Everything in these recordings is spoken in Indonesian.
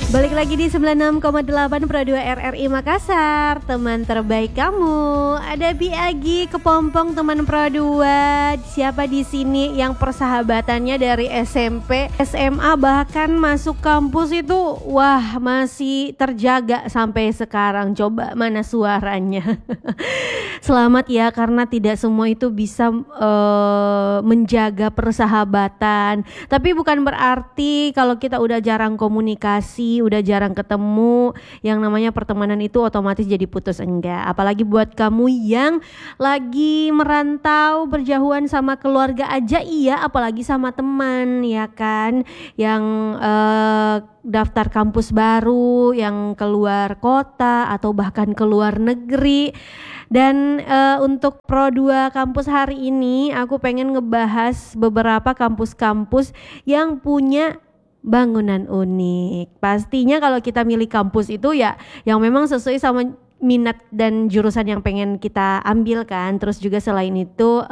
Balik lagi di 96,8 Pro 2 RRI Makassar. Teman terbaik kamu. Ada Bi Agi kepompong teman Pro 2. Siapa di sini yang persahabatannya dari SMP, SMA bahkan masuk kampus itu wah masih terjaga sampai sekarang. Coba mana suaranya. Selamat ya, karena tidak semua itu bisa menjaga persahabatan. Tapi bukan berarti kalau kita udah jarang komunikasi, udah jarang ketemu, yang namanya pertemanan itu otomatis jadi putus, enggak. Apalagi buat kamu yang lagi merantau, berjauhan sama keluarga aja iya, apalagi sama teman ya kan, yang daftar kampus baru, yang keluar kota atau bahkan keluar negeri. Dan untuk Pro 2 kampus hari ini aku pengen ngebahas beberapa kampus-kampus yang punya bangunan unik. Pastinya kalau kita milih kampus itu ya yang memang sesuai sama minat dan jurusan yang pengen kita ambil kan. Terus juga selain itu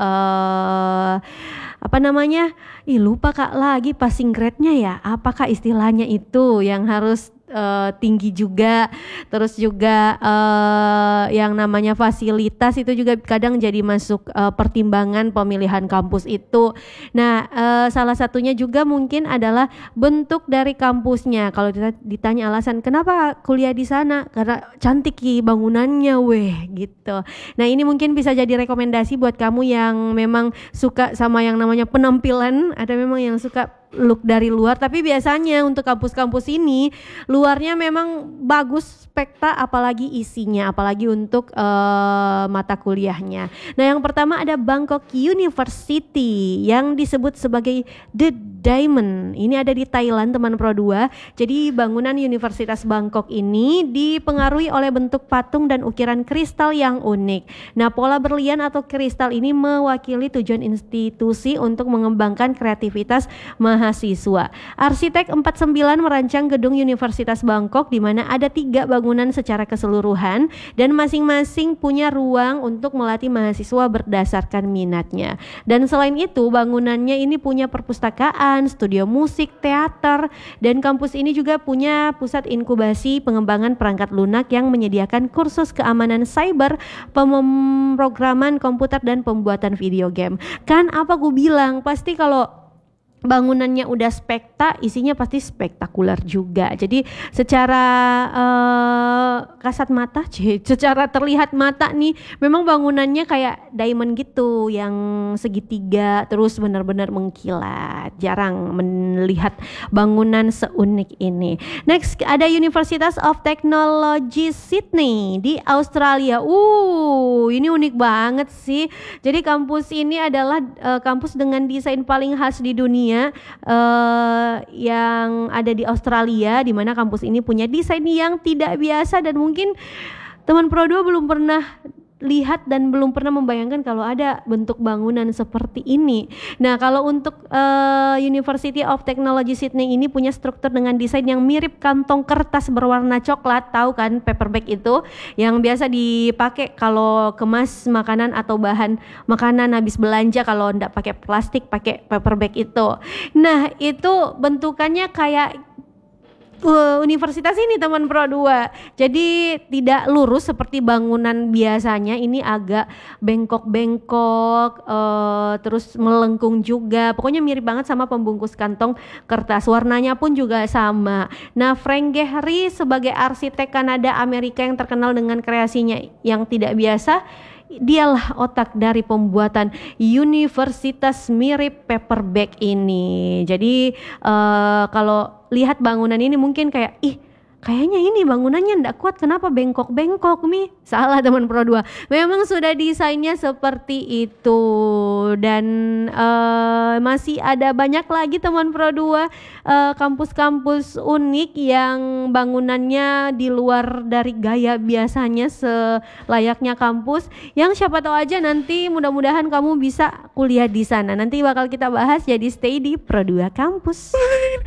lupa Kak lagi passing grade-nya ya. Apakah istilahnya itu yang harus tinggi juga. Terus juga yang namanya fasilitas itu juga kadang jadi masuk pertimbangan pemilihan kampus itu. Nah, salah satunya juga mungkin adalah bentuk dari kampusnya. Kalau ditanya alasan kenapa kuliah di sana, karena cantik bangunannya gitu. Nah, ini mungkin bisa jadi rekomendasi buat kamu yang memang suka sama yang namanya penampilan. Ada memang yang suka look dari luar, tapi biasanya untuk kampus-kampus ini luarnya memang bagus spekta, apalagi isinya, apalagi untuk mata kuliahnya. Nah, yang pertama ada Bangkok University yang disebut sebagai The Diamond. Ini ada di Thailand teman Pro 2. Jadi bangunan Universitas Bangkok ini dipengaruhi oleh bentuk patung dan ukiran kristal yang unik. Nah, pola berlian atau kristal ini mewakili tujuan institusi untuk mengembangkan kreativitas mahasiswa. Arsitek 49 merancang gedung Universitas Bangkok di mana ada 3 bangunan secara keseluruhan dan masing-masing punya ruang untuk melatih mahasiswa berdasarkan minatnya. Dan selain itu bangunannya ini punya perpustakaan, studio musik, teater, dan kampus ini juga punya pusat inkubasi pengembangan perangkat lunak yang menyediakan kursus keamanan cyber, pemrograman komputer, dan pembuatan video game. Kan apa gue bilang, pasti kalau bangunannya udah spekta, isinya pasti spektakuler juga. Jadi secara kasat mata, secara terlihat mata nih, memang bangunannya kayak diamond gitu, yang segitiga terus benar-benar mengkilat. Jarang melihat bangunan seunik ini. Next ada University of Technology Sydney di Australia. Ini unik banget sih. Jadi kampus ini adalah kampus dengan desain paling khas di dunia, yang ada di Australia, di mana kampus ini punya desain yang tidak biasa dan mungkin teman Pro 2 belum pernah lihat dan belum pernah membayangkan kalau ada bentuk bangunan seperti ini. Nah, kalau untuk University of Technology Sydney ini punya struktur dengan desain yang mirip kantong kertas berwarna coklat. Tahu kan paper bag itu yang biasa dipakai kalau kemas makanan atau bahan makanan habis belanja, kalau enggak pakai plastik pakai paper bag itu. Nah, itu bentukannya kayak universitas ini teman Pro 2. Jadi tidak lurus seperti bangunan biasanya, ini agak bengkok-bengkok, terus melengkung juga. Pokoknya mirip banget sama pembungkus kantong kertas. Warnanya pun juga sama. Nah, Frank Gehry sebagai arsitek Kanada Amerika yang terkenal dengan kreasinya yang tidak biasa, dialah otak dari pembuatan universitas mirip paper bag ini. Jadi kalau lihat bangunan ini mungkin kayak kayaknya ini bangunannya ndak kuat, kenapa bengkok-bengkok nih? Salah teman Pro 2. Memang sudah desainnya seperti itu. Dan masih ada banyak lagi teman Pro 2 kampus-kampus unik yang bangunannya di luar dari gaya biasanya selayaknya kampus, yang siapa tahu aja nanti mudah-mudahan kamu bisa kuliah di sana. Nanti bakal kita bahas, jadi stay di Pro 2 Kampus.